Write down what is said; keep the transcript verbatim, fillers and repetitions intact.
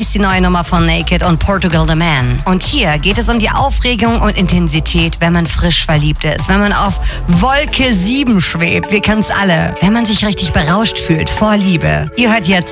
ist die neue Nummer von Naked und Portugal the Man. Und hier geht es um die Aufregung und Intensität, wenn man frisch verliebt ist, wenn man auf Wolke sieben schwebt. Wir kennen's alle. Wenn man sich richtig berauscht fühlt vor Liebe. Ihr hört jetzt